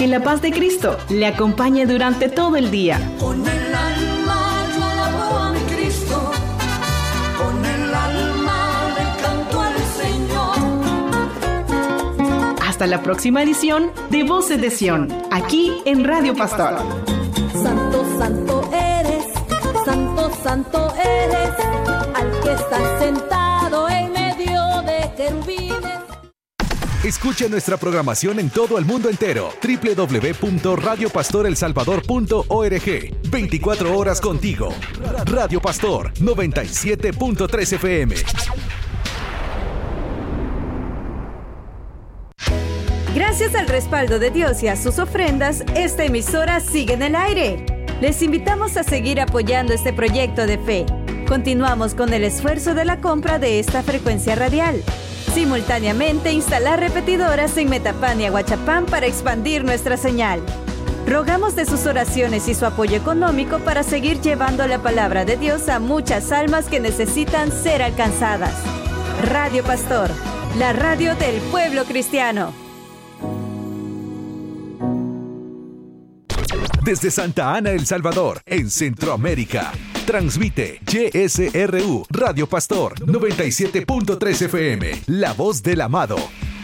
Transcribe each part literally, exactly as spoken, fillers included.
Que la paz de Cristo le acompañe durante todo el día. Con el alma yo alabo a mi Cristo, con el alma le canto al Señor. Hasta la próxima edición de Voces de Sion, aquí en Radio Pastor. Santo, santo eres, santo, santo eres, al que está sentado en medio de querubines. Escucha nuestra programación en todo el mundo entero. doble u doble u doble u punto radio pastor el salvador punto org. veinticuatro horas contigo. Radio Pastor noventa y siete punto tres F M. Gracias al respaldo de Dios y a sus ofrendas, esta emisora sigue en el aire. Les invitamos a seguir apoyando este proyecto de fe. Continuamos con el esfuerzo de la compra de esta frecuencia radial. Simultáneamente, instalar repetidoras en Metapán y Aguachapán para expandir nuestra señal. Rogamos de sus oraciones y su apoyo económico para seguir llevando la palabra de Dios a muchas almas que necesitan ser alcanzadas. Radio Pastor, la radio del pueblo cristiano. Desde Santa Ana, El Salvador, en Centroamérica. Transmite Y S R U Radio Pastor noventa y siete punto tres F M, la voz del amado.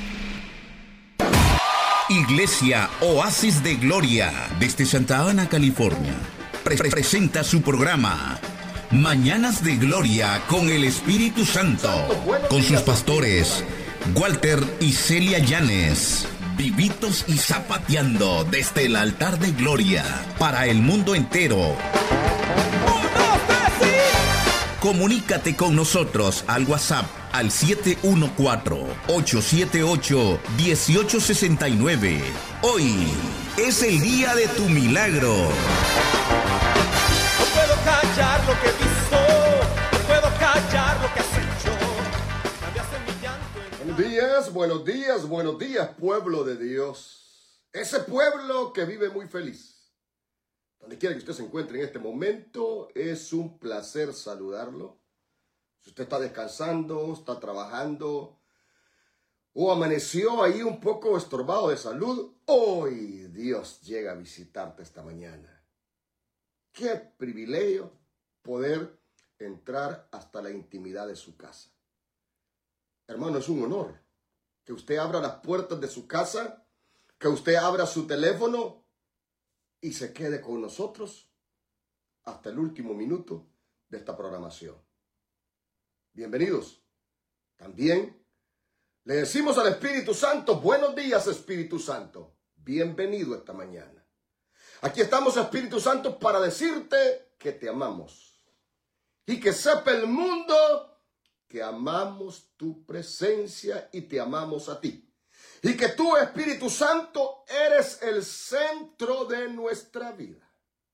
Iglesia Oasis de Gloria, desde Santa Ana, California, pre- presenta su programa Mañanas de Gloria con el Espíritu Santo, con sus pastores Walter y Celia Llanes. Vivitos y zapateando desde el altar de gloria para el mundo entero. Comunícate con nosotros al WhatsApp al siete uno cuatro, ocho siete ocho, uno ocho seis nueve. Hoy es el día de tu milagro. No puedo callar lo que he visto, no puedo callar lo que has hecho. Cambiaste mi llanto en... Buenos días, buenos días, buenos días, pueblo de Dios. Ese pueblo que vive muy feliz. Donde quiera que usted se encuentre en este momento, es un placer saludarlo. Si usted está descansando, está trabajando o amaneció ahí un poco estorbado de salud, hoy Dios llega a visitarte esta mañana. Qué privilegio poder entrar hasta la intimidad de su casa. Hermano, es un honor que usted abra las puertas de su casa, que usted abra su teléfono y se quede con nosotros hasta el último minuto de esta programación. Bienvenidos. También le decimos al Espíritu Santo, buenos días, Espíritu Santo. Bienvenido esta mañana. Aquí estamos, Espíritu Santo, para decirte que te amamos. Y que sepa el mundo que amamos tu presencia y te amamos a ti. Y que tú, Espíritu Santo, eres el centro de nuestra vida.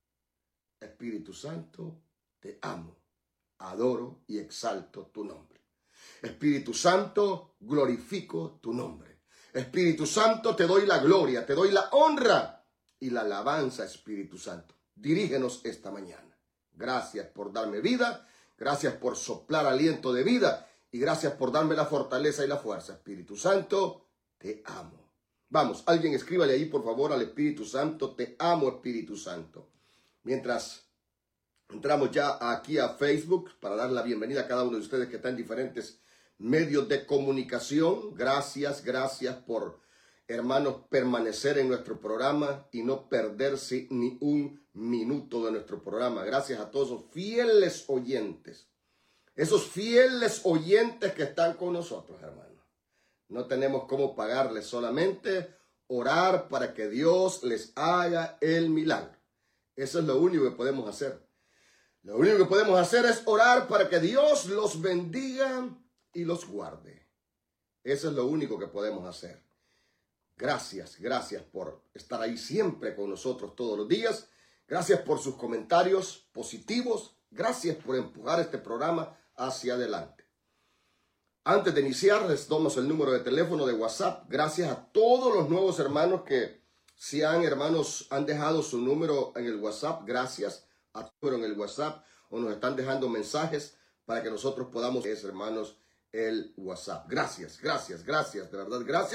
Espíritu Santo, te amo, adoro y exalto tu nombre. Espíritu Santo, glorifico tu nombre. Espíritu Santo, te doy la gloria, te doy la honra y la alabanza, Espíritu Santo. Dirígenos esta mañana. Gracias por darme vida, gracias por soplar aliento de vida y gracias por darme la fortaleza y la fuerza, Espíritu Santo. Te amo. Vamos, alguien escríbale ahí por favor al Espíritu Santo. Te amo, Espíritu Santo. Mientras entramos ya aquí a Facebook para dar la bienvenida a cada uno de ustedes que está en diferentes medios de comunicación. Gracias, gracias por, hermanos, permanecer en nuestro programa y no perderse ni un minuto de nuestro programa. Gracias a todos esos fieles oyentes. Esos fieles oyentes que están con nosotros, hermanos. No tenemos cómo pagarles, solamente orar para que Dios les haga el milagro. Eso es lo único que podemos hacer. Lo único que podemos hacer es orar para que Dios los bendiga y los guarde. Eso es lo único que podemos hacer. Gracias, gracias por estar ahí siempre con nosotros todos los días. Gracias por sus comentarios positivos. Gracias por empujar este programa hacia adelante. Antes de iniciar, les damos el número de teléfono de WhatsApp. Gracias a todos los nuevos hermanos que si han, hermanos, han dejado su número en el WhatsApp. Gracias a todos en el WhatsApp o nos están dejando mensajes para que nosotros podamos, hermanos, el WhatsApp. Gracias, gracias, gracias, de verdad, gracias.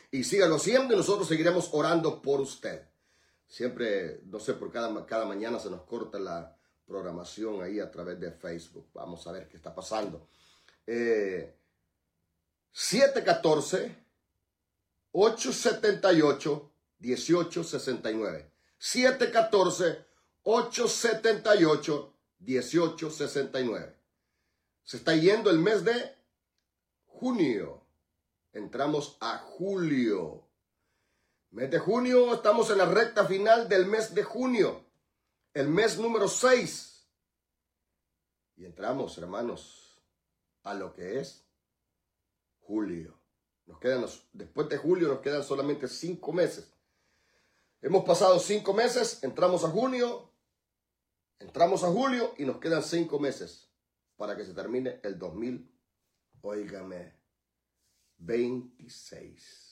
y sígalo haciendo y nosotros seguiremos orando por usted. Siempre, no sé, por cada, cada mañana se nos corta la programación ahí a través de Facebook. Vamos a ver qué está pasando. Eh, siete uno cuatro, ocho siete ocho, uno ocho seis nueve. siete uno cuatro, ocho siete ocho, uno ocho seis nueve. Se está yendo el mes de junio. Entramos a julio. Mes de junio, estamos en la recta final del mes de junio. El mes número seis. Y entramos, hermanos, a lo que es julio. Nos quedan, después de julio nos quedan solamente cinco meses. Hemos pasado cinco meses, entramos a junio, entramos a julio y nos quedan cinco meses para que se termine el dos mil, óigame, veintiséis.